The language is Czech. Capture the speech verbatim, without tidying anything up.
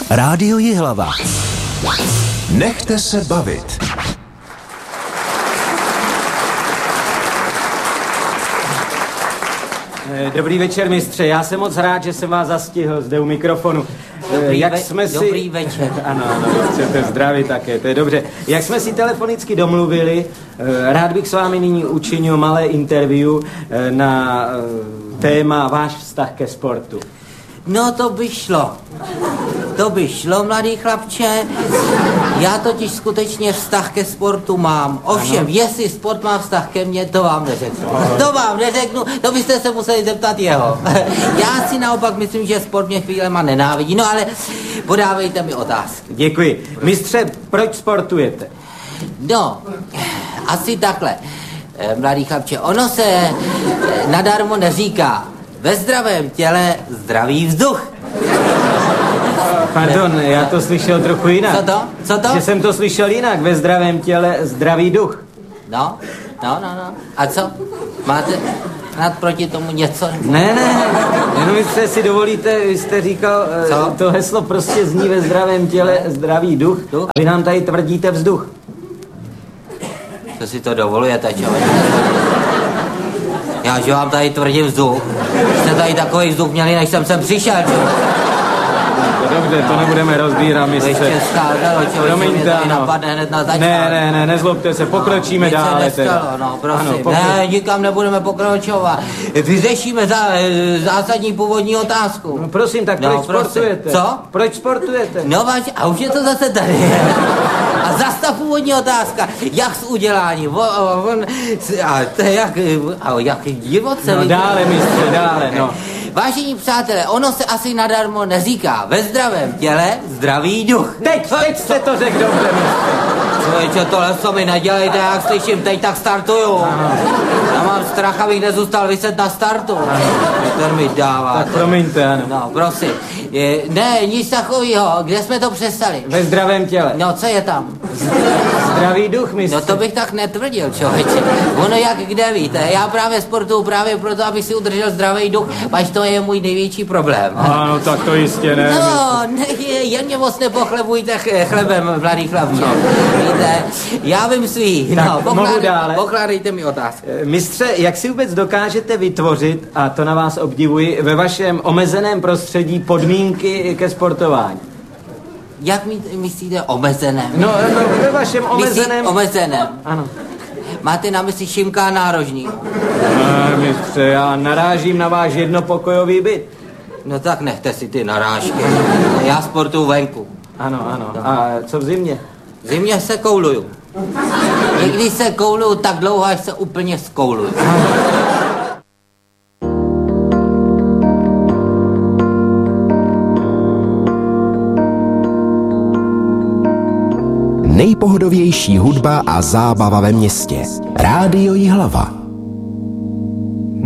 Rádio Jihlava. Nechte se bavit. Dobrý večer, mistře. Já jsem moc rád, že jsem vás zastihl zde u mikrofonu. Dobrý, Jak ve- jsme si... dobrý večer. Ano, ano, chcete zdraví také, to je dobře. Jak jsme si telefonicky domluvili, rád bych s vámi nyní učinil malé interview na téma váš vztah ke sportu. No to by šlo. To by šlo, mladý chlapče. Já totiž skutečně vztah ke sportu mám. Ovšem, ano. Jestli sport má vztah ke mně, to vám neřeknu. To vám neřeknu, to byste se museli zeptat jeho. Já si naopak myslím, že sport mě chvílema nenávidí. No ale podávejte mi otázky. Děkuji. Mistře, proč sportujete? No, asi takhle. Mladý chlapče, ono se nadarmo neříká. Ve zdravém těle zdravý vzduch. Pardon, já to slyšel trochu jinak. Co to? Co to? Že jsem to slyšel jinak. Ve zdravém těle zdravý duch. No, no, no, no. A co? Máte snad proti tomu něco? Ne, ne, jenom jste si dovolíte, vy jste říkal, Co? to heslo prostě zní ve zdravém těle zdravý duch. Duch? A vy nám tady tvrdíte vzduch. Co si to dovolujete, člověk? Já, že vám tady tvrdím vzduch. Jste tady takový vzduch měli, než jsem sem přišel, člověk. Dobře, to nebudeme rozdírat, mistře. Ještě skázalo, člověk, že mě tady napadne hned na začátku. Ne, ne, ne, nezlobte se, pokročíme Nic se dále. nestalo, teda. no, prosím. Ano, pokro... Ne, nikam nebudeme pokročovat. Vyřešíme za, zásadní původní otázku. No, prosím, tak No, proč prosím. sportujete? Co? Proč sportujete? No vážně, a už je to zase tady. A zase ta původní otázka, jak s uděláním, o, o, on, a to je jak, a jak divoce. No dále, mistře, dále, no. Vážení přátelé, ono se asi nadarmo neříká. Ve zdravém těle zdravý duch. Teď, teď jste to řekl dobře, mistře. Člověče, tohle co mi nedělejte, jak slyším, teď tak startuju. Já mám strach, abych nezůstal vyset na startu. Ten mi dává. Tak promiňte, ano. No, prosím. Je, ne, nic takového. Kde jsme to přestali? Ve zdravém těle. No, co je tam? Zdravý duch, mistře. No to bych tak netvrdil, člověče. Ono jak kde víte, já právě sportuju právě proto, abych si udržel zdravý duch, až to je můj největší problém. Ano, tak to jistě ne. No, ne, jen mě moc nepochlebujte ch- chlebem, mladý chlapče. No. Víte, já vím svý. Tak, no, mohu dále? Pokládejte mi otázky. Mistře, jak si vůbec dokážete vytvořit, a to na vás obdivuji, ve vašem omezeném prostředí podmínky ke sportování? Jak my, myslíte omezeném? No, no ve vašem omezeném... Myslí omezeném. Ano. Máte na mysli Šimka nárožní? Ne, mistře, já narážím na váš jednopokojový byt. No tak nechte si ty narážky. Já sportuju venku. Ano, ano. A co v zimě? V zimě se kouluju. Někdy se kouluju tak dlouho, až se úplně skouluju. Nejpohodovější hudba a zábava ve městě. Rádio Jihlava.